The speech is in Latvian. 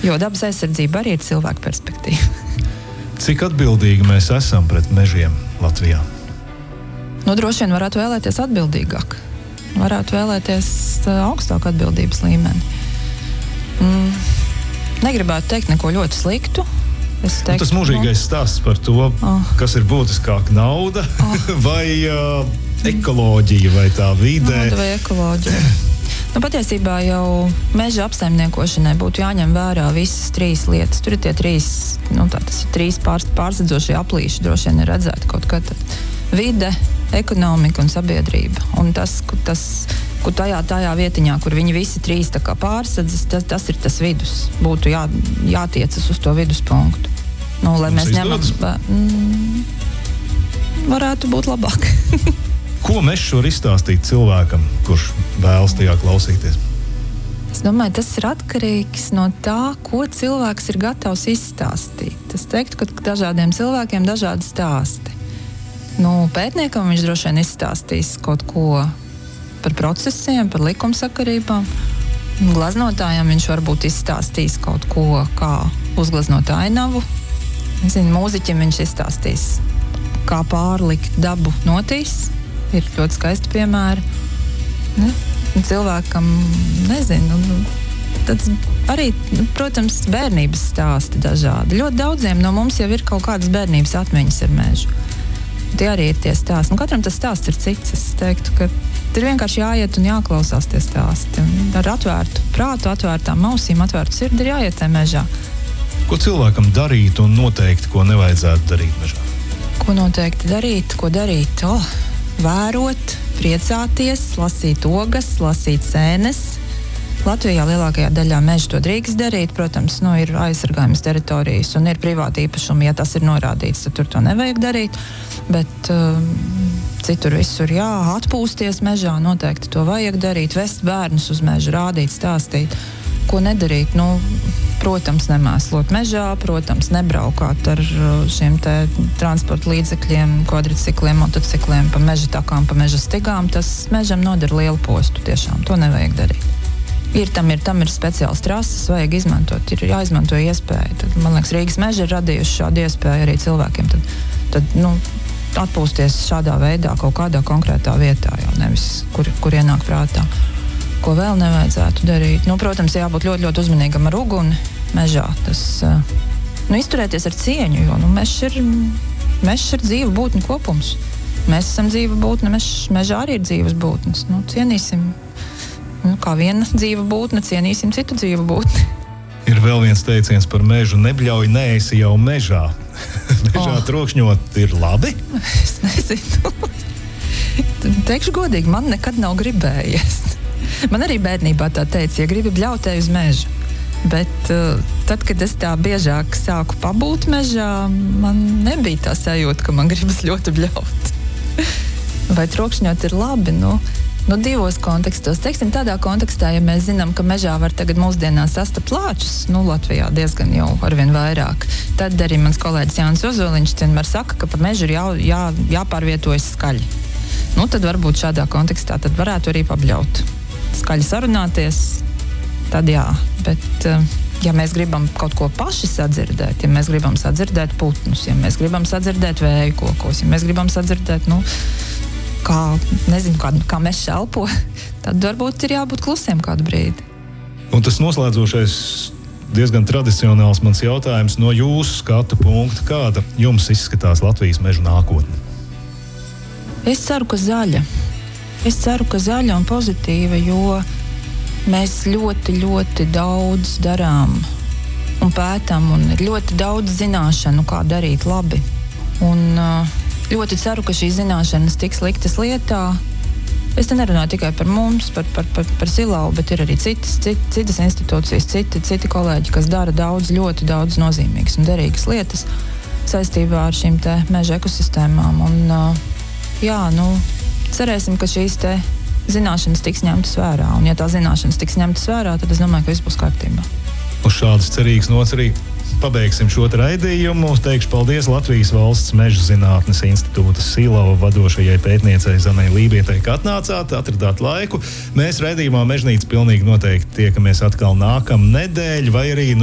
Jo dabas aizsardzība arī ir cilvēka perspektīva. Cik atbildīgi mēs esam pret mežiem Latvijā? Nu, droši vien varētu vēlēties atbildīgāk. Varētu vēlēties augstāku atbildības līmeni. Negribētu teikt neko ļoti sliktu. Tas mūžīgais stāsts par to, kas ir būtiskāk, nauda vai ekoloģija vai tā vide. Nauda vai ekoloģija. Patiesībā jau meža apsaimniekošanai būtu jāņem vērā visas trīs lietas. Tur ir tie trīs pārsedzošie aplīši, droši vien ir redzēti kaut kā tad. Vide, ekonomika un sabiedrība. Un tas kur tajā vietiņā, kur viņi visi trīs tā kā pārsedzas, tas ir tas vidus. Būtu jātiecas uz to viduspunktu. Lai mēs varētu būt labāk. Ko mežs var izstāstīt cilvēkam, kurš vēlas tajā klausīties? Es domāju, tas ir atkarīgs no tā, ko cilvēks ir gatavs izstāstīt. Es teiktu, ka dažādiem cilvēkiem dažādi stāsti. Pētniekam viņš droši vien izstāstīs kaut ko par procesiem, par likumsakarībām. Glaznotājam viņš varbūt izstāstīs kaut ko, kā uzglaznot ainavu. Mūziķim viņš izstāstīs, kā pārlikt dabu notīs. Ir ļoti skaisti piemēri. Cilvēkam, tad arī, protams, bērnības stāsti dažādi. Ļoti daudziem no mums jau ir kaut kādas bērnības atmiņas ar mežu. Tie arī ir tie stāsti. Katram tas stāsts ir cits. Es teiktu, ka ir vienkārši jāiet un jāklausās tie stāsti. Ar atvērtu prātu, atvērtām ausīm, atvērtu sirdi ir jāiet tajā mežā. Ko cilvēkam darīt un noteikti, ko nevajadzētu darīt mežā? Ko noteikti darīt? Ko darīt? Vērot, priecāties, lasīt ogas, lasīt sēnes. Latvijā lielākajā daļā meža to drīkst darīt. Protams, ir aizsargājamas teritorijas un ir privāti īpašumi. Ja tas ir norādīts, tad tur to nevajag darīt. Bet citur visur atpūsties mežā, noteikti to vajag darīt. Vest bērnus uz mežu, rādīt, stāstīt. Ko nedarīt? Protams, nemēslot mežā, protams, nebraukāt ar šiem te transporta līdzekļiem, kvadricikliem, motocikliem, pa meža takām, pa meža stigām. Tas mežam nodara lielu postu, tiešām. To nevajag darīt. Tam ir speciāls trases, vajag izmantot, ir jāizmanto iespēja. Tad, man liekas, Rīgas meži ir radījuši šādu iespēju arī cilvēkiem. Tad atpūsties šādā veidā kaut kādā konkrētā vietā, jau nevis kur ienāk prātā. Ko vēl nevajadzētu darīt? Protams, jābūt ļoti, ļoti uzmanīgam ar uguni mežā. Tas, izturēties ar cieņu, jo mežs ir dzīva būtņu kopums. Mēs esam dzīva būtne, mežā arī ir dzīvas būtnes. Cienīsim. Kā viena dzīva būtne, cienīsim citu dzīvu būtni. Ir vēl viens teiciens par mežu: nebļauj, neesi jau mežā. Mežā trokšņot ir labi? Es nezinu. Teikšu godīgi, man nekad nav gribējies. Man arī bērnībā tā teica, ja gribi bļaut, ej uz mežu. Bet tad, kad es tā biežāk sāku pabūt mežā, man nebija tā sajūta, ka man gribas ļoti bļaut. Vai trokšņot ir labi? Divos kontekstos. Teiksim, tādā kontekstā, ja mēs zinām, ka mežā var tagad mūsdienās sastapt lāčus, Latvijā diezgan jau arvien vairāk, tad arī mans kolēģis Jānis Ozoliņš vienmēr saka, ka pa mežu ir jāpārvietojas skaļi. Tad varbūt šādā kontekstā tad varētu arī pabļaut. Skaļi sarunāties, tad jā. Bet, ja mēs gribam kaut ko paši sadzirdēt, ja mēs gribam sadzirdēt putnus, ja mēs gribam sadzirdēt vēju kokos, ja mēs gribam sadzirdēt, kā mežs elpo, tad varbūt ir jābūt klusiem kādu brīdi. Un tas noslēdzošais, diezgan tradicionāls mans jautājums no jūsu skatu punkta: kāda jums izskatās Latvijas meža nākotne? Es ceru, ka zaļa. Es ceru, ka zaļa un pozitīva, jo mēs ļoti, ļoti daudz darām un pētām, un ir ļoti daudz zināšanu, kā darīt labi. Un ļoti ceru, ka šīs zināšanas tiks liktas lietā. Es te nerunāju tikai par mums, par Silavu, bet ir arī citas institūcijas, citi kolēģi, kas dara ļoti daudz nozīmīgas un derīgas lietas saistībā ar šīm te meža ekosistēmām. Un, cerēsim, ka šīs te zināšanas tiks ņemtas vērā. Un ja tā zināšanas tiks ņemtas vērā, tad es domāju, ka viss būs kārtībā. Uz šādas cerīgas nots arī pabeigsim šo raidījumu. Teikšu paldies Latvijas Valsts Meža zinātnes institūta Silava vadošajai pētniecei Zanai Lībietei, ka atnācāt, atradāt laiku. Mēs raidījumā Mežnīca pilnīgi noteikti tiekamies atkal nākamnedēļ, vai arī